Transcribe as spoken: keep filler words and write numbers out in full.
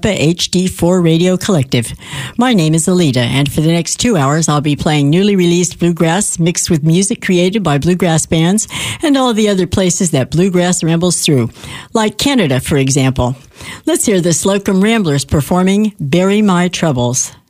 Tampa H D four Radio Collective. My name is Alita, and for the next two hours, I'll be playing newly released bluegrass mixed with music created by bluegrass bands and all the other places that bluegrass rambles through, like Canada, for example. Let's hear the Slocum Ramblers performing Bury My Troubles.